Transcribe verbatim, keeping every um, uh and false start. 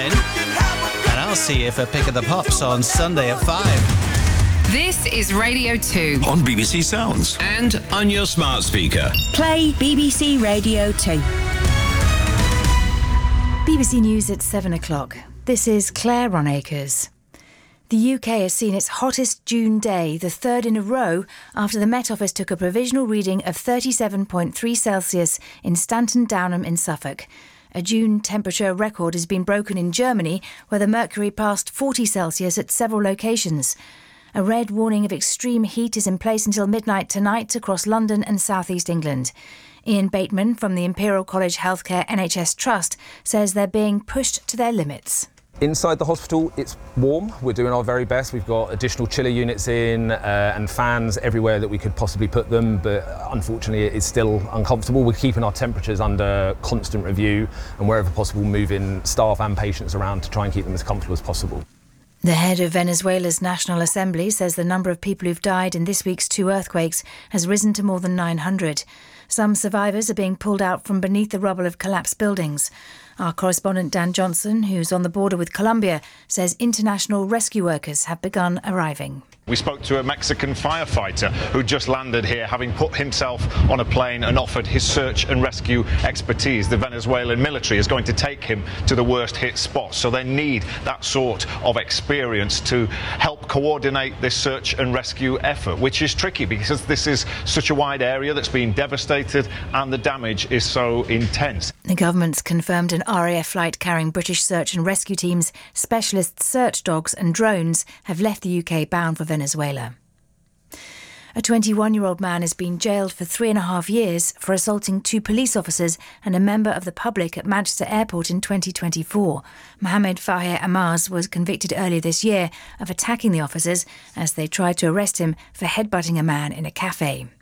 And I'll see you for Pick of the Pops on Sunday at five. This is Radio two. On B B C Sounds. And on your smart speaker. Play B B C Radio two. B B C News at seven o'clock. This is Claire Ronacres. The U K has seen its hottest June day, the third in a row, after the Met Office took a provisional reading of thirty-seven point three Celsius in Stanton Downham in Suffolk. A June temperature record has been broken in Germany, where the mercury passed forty Celsius at several locations. A red warning of extreme heat is in place until midnight tonight across London and South East England. Ian Bateman from the Imperial College Healthcare N H S Trust says they're being pushed to their limits. Inside the hospital, it's warm. We're doing our very best. We've got additional chiller units in uh, and fans everywhere that we could possibly put them, but unfortunately it's still uncomfortable. We're keeping our temperatures under constant review and wherever possible moving staff and patients around to try and keep them as comfortable as possible. The head of Venezuela's National Assembly says the number of people who've died in this week's two earthquakes has risen to more than nine hundred. Some survivors are being pulled out from beneath the rubble of collapsed buildings. Our correspondent Dan Johnson, who's on the border with Colombia, says international rescue workers have begun arriving. We spoke to a Mexican firefighter who just landed here, having put himself on a plane and offered his search and rescue expertise. The Venezuelan military is going to take him to the worst hit spots, so they need that sort of experience to help coordinate this search and rescue effort, which is tricky because this is such a wide area that's been devastated and the damage is so intense. The government's confirmed an R A F flight carrying British search and rescue teams, specialist search dogs and drones have left the U K bound for Venezuela. A twenty-one-year-old man has been jailed for three and a half years for assaulting two police officers and a member of the public at Manchester Airport in twenty twenty-four. Mohamed Fahir Amaz was convicted earlier this year of attacking the officers as they tried to arrest him for headbutting a man in a cafe.